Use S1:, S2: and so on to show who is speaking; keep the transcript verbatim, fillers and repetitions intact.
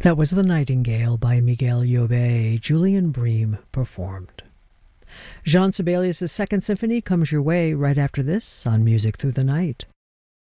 S1: That was The Nightingale by Miguel Llobet. Julian Bream performed. Jean Sibelius' Second Symphony comes your way right after this on Music Through the Night.